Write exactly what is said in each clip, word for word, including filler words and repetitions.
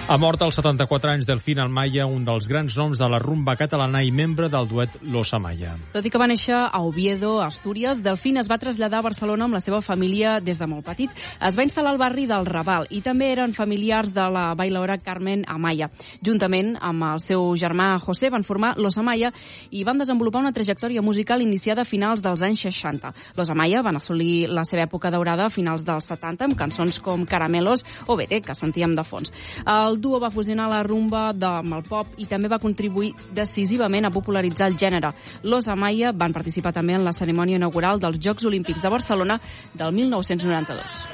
Ha mort als setanta-quatre anys Delfín Almaya, un dels grans noms de la rumba catalana i membre del duet Los Amaya. Tot i que va néixer a Oviedo, Astúries, Delfín es va traslladar a Barcelona amb la seva família des de molt petit. Es va instal·lar al barri del Raval i també eren familiars de la bailaora Carmen Amaya. Juntament amb el seu germà José van formar Los Amaya i van desenvolupar una trajectòria musical iniciada a finals dels anys seixanta. Los Amaya van assolir la seva època daurada a finals dels setanta amb cançons com Caramelos o Vete, que sentíem de fons. El duo va fusionar la rumba amb el pop i també va contribuir decisivament a popularitzar el gènere. Los Amaya van participar també en la cerimònia inaugural dels Jocs Olímpics de Barcelona del mil nou-cents noranta-dos.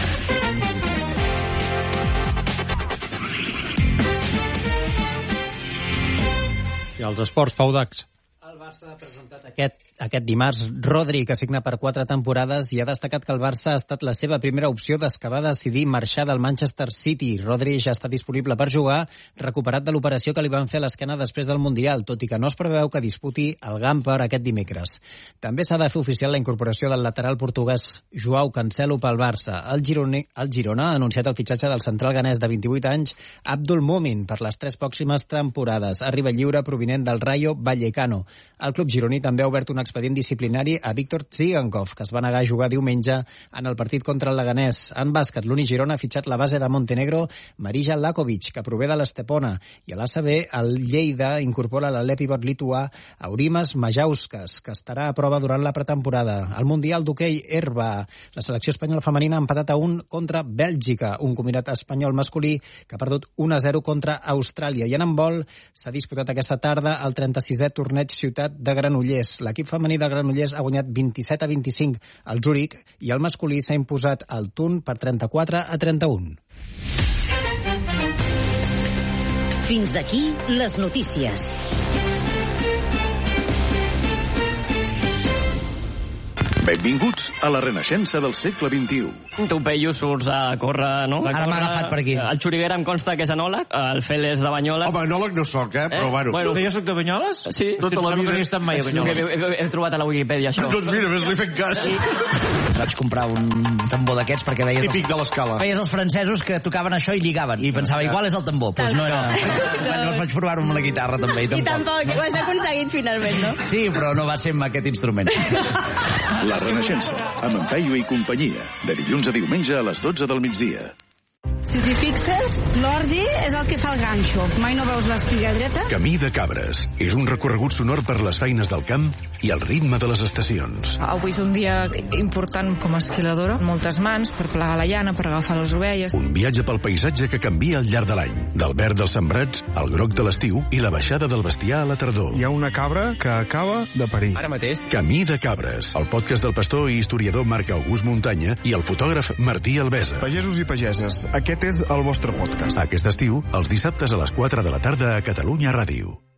I els esports, Pau Dax. El Barça ha presentat aquest, aquest dimarts Rodri, que signa per quatre temporades, i ha destacat que el Barça ha estat la seva primera opció des que va decidir marxar del Manchester City. Rodri ja està disponible per jugar, recuperat de l'operació que li van fer a l'esquena després del Mundial, tot i que no es preveu que disputi el Gamper aquest dimecres. També s'ha de fer oficial la incorporació del lateral portuguès Joao Cancelo pel Barça. El, Gironi, el Girona ha anunciat el fitxatge del central ganès de vint-i-vuit anys, Abdul Mumin, per les tres pròximes temporades. Arriba lliure provinent del Rayo Vallecano. El club gironí també ha obert un expedient disciplinari a Víctor Tsigankov, que es va negar a jugar diumenge en el partit contra el Leganés. En bàsquet, l'Uni Girona ha fitxat la base de Montenegro, Marija Lakovic, que prové de l'Estepona, i a l'A C B, el Lleida incorpora l'alè-pivot lituà Aurimas Majauskas, que estarà a prova durant la pretemporada. Al Mundial d'hoquei herba, la selecció espanyola femenina ha empatat a un contra Bèlgica, un combinat espanyol masculí que ha perdut un a zero contra Austràlia. I en handbol s'ha disputat aquesta tarda el trenta-sisè torneig Ciutat de Granollers. L'equip femení de Granollers ha guanyat vint-i-set a vint-i-cinc al Zúrich i el masculí s'ha imposat al Thun per trenta-quatre a trenta-un. Fins aquí les notícies. Benvinguts a la renaixença del segle vint-i-u. Tu, Peyu, surts a córrer, no? Ara m'ha agafat per aquí. El Xuriguera em consta que és enòleg, el Fel és de Banyoles. Home, enòleg no soc, eh? Però, Eh? bueno... Bueno. Que jo soc de Banyoles? Sí. Tota la vida... No he estat mai a He, Banyoles. he, he, he trobat a la Wikipedia, això. Doncs mira, ves-li fent cas. Vaig comprar un tambor d'aquests perquè veies Típic els, de l'escala. veies els francesos que tocaven això i lligaven. I pensava, igual és el tambor. Doncs no era... Llavors vaig provar-ho amb la guitarra, també. I I tampoc. tampoc, ho has aconseguit finalment, no? Sí, però no va ser amb aquest instrument. La renaixença, amb en Peyu i companyia, de dilluns a diumenge a les dotze del migdia. Si t'hi fixes, l'ordi és el que fa el ganxo. Mai no veus l'espiga dreta? Camí de Cabres és un recorregut sonor per les feines del camp i el ritme de les estacions. Avui és un dia important com a esquiladora. Moltes mans per plegar la llana, per agafar les ovelles. Un viatge pel paisatge que canvia al llarg de l'any, del verd dels sembrats al groc de l'estiu i la baixada del bestiar a la tardor. Hi ha una cabra que acaba de parir. Ara mateix. Camí de Cabres, el podcast del pastor i historiador Marc August Muntanya i el fotògraf Martí Albesa. Pagesos i pageses, aquest és el vostre podcast. Aquest estiu, els dissabtes a les quatre de la tarda a Catalunya Ràdio.